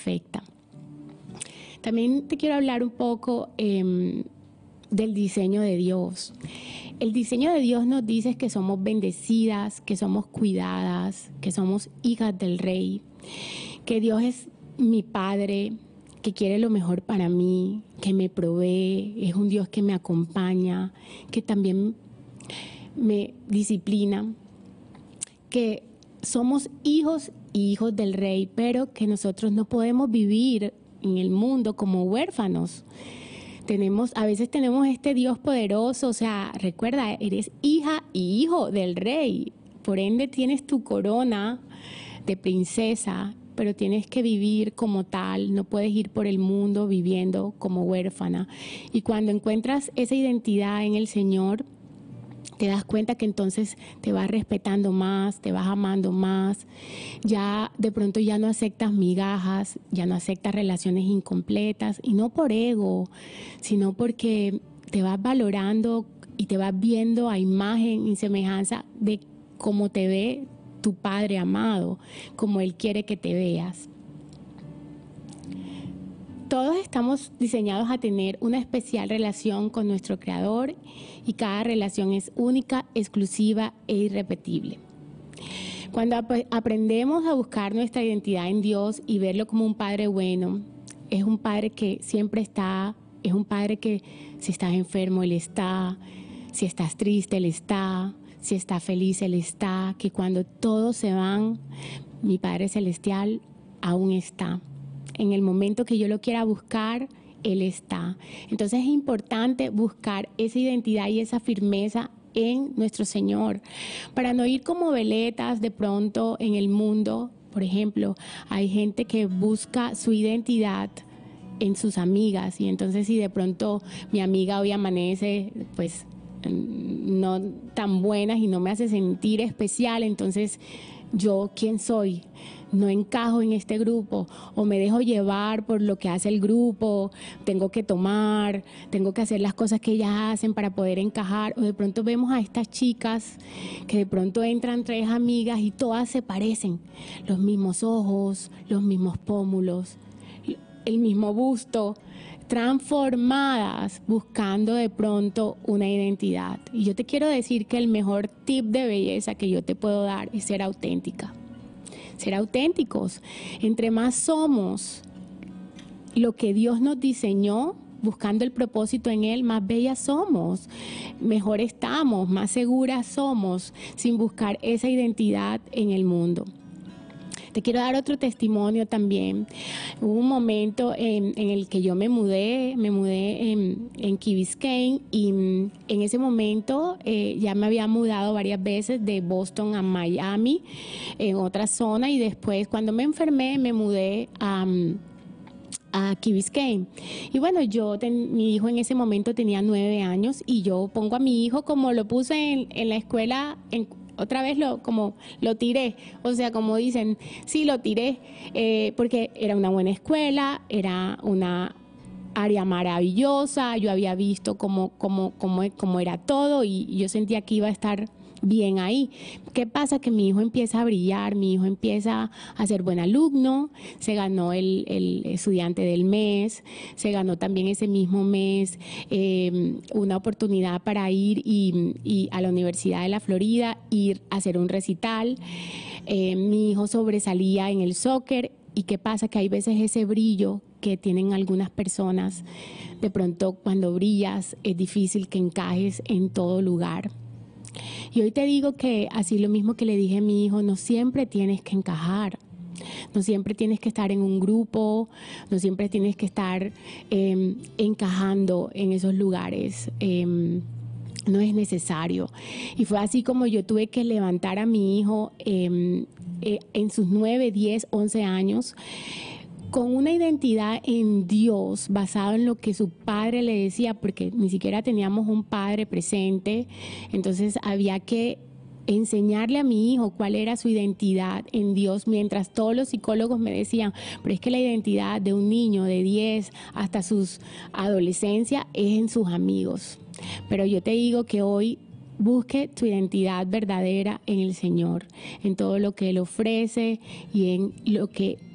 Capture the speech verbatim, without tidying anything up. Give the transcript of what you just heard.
perfecta. También te quiero hablar un poco eh, del diseño de Dios. El diseño de Dios nos dice que somos bendecidas, que somos cuidadas, que somos hijas del Rey, que Dios es mi Padre, que quiere lo mejor para mí, que me provee, es un Dios que me acompaña, que también me disciplina, que somos hijos y hijos del Rey, pero que nosotros no podemos vivir en el mundo como huérfanos. Tenemos, a veces tenemos este Dios poderoso, o sea, recuerda, eres hija y hijo del Rey, por ende tienes tu corona de princesa, pero tienes que vivir como tal, no puedes ir por el mundo viviendo como huérfana. Y cuando encuentras esa identidad en el Señor, te das cuenta que entonces te vas respetando más, te vas amando más, ya de pronto ya no aceptas migajas, ya no aceptas relaciones incompletas, y no por ego, sino porque te vas valorando y te vas viendo a imagen y semejanza de cómo te ve tu Padre amado, como Él quiere que te veas. Todos estamos diseñados a tener una especial relación con nuestro Creador y cada relación es única, exclusiva e irrepetible. Cuando ap- aprendemos a buscar nuestra identidad en Dios y verlo como un Padre bueno, es un Padre que siempre está, es un Padre que si estás enfermo, Él está, si estás triste, Él está, si estás feliz, Él está, que cuando todos se van, mi Padre Celestial aún está. En el momento que yo lo quiera buscar, Él está. Entonces es importante buscar esa identidad y esa firmeza en nuestro Señor, para no ir como veletas de pronto en el mundo. Por ejemplo, hay gente que busca su identidad en sus amigas, y entonces si de pronto mi amiga hoy amanece, pues no tan buenas y no me hace sentir especial, entonces yo, ¿quién soy? No encajo en este grupo, o me dejo llevar por lo que hace el grupo, tengo que tomar, tengo que hacer las cosas que ellas hacen para poder encajar. O de pronto vemos a estas chicas que de pronto entran tres amigas y todas se parecen, los mismos ojos, los mismos pómulos, el mismo busto, transformadas buscando de pronto una identidad. Y yo te quiero decir que el mejor tip de belleza que yo te puedo dar es ser auténtica. Ser auténticos. Entre más somos lo que Dios nos diseñó, buscando el propósito en Él, más bellas somos, mejor estamos, más seguras somos, sin buscar esa identidad en el mundo. Te quiero dar otro testimonio también. Hubo un momento en, en el que yo me mudé, me mudé en, en Key Biscayne, y en ese momento eh, ya me había mudado varias veces de Boston a Miami, en otra zona, y después cuando me enfermé me mudé a... a Key Biscayne. Y bueno, yo, ten, mi hijo en ese momento tenía nueve años, y yo pongo a mi hijo como lo puse en, en la escuela, en, otra vez lo como lo tiré, o sea, como dicen, sí lo tiré, eh, porque era una buena escuela, era una área maravillosa, yo había visto cómo, cómo, cómo, cómo era todo, y, y yo sentía que iba a estar bien ahí. ¿Qué pasa? Que mi hijo empieza a brillar, mi hijo empieza a ser buen alumno, se ganó el, el estudiante del mes, se ganó también ese mismo mes eh, una oportunidad para ir y, y a la Universidad de la Florida, ir a hacer un recital. Eh, mi hijo sobresalía en el soccer. ¿Y qué pasa? Que hay veces ese brillo que tienen algunas personas, de pronto cuando brillas es difícil que encajes en todo lugar. Y hoy te digo que así lo mismo que le dije a mi hijo, no siempre tienes que encajar, no siempre tienes que estar en un grupo, no siempre tienes que estar eh, encajando en esos lugares. Eh, no es necesario. Y fue así como yo tuve que levantar a mi hijo eh, eh, en sus nueve, diez, once años, con una identidad en Dios, basado en lo que su padre le decía, porque ni siquiera teníamos un padre presente. Entonces había que enseñarle a mi hijo cuál era su identidad en Dios, mientras todos los psicólogos me decían, pero es que la identidad de un niño de diez hasta sus adolescencia es en sus amigos. Pero yo te digo que hoy busque tu identidad verdadera en el Señor, en todo lo que Él ofrece y en lo que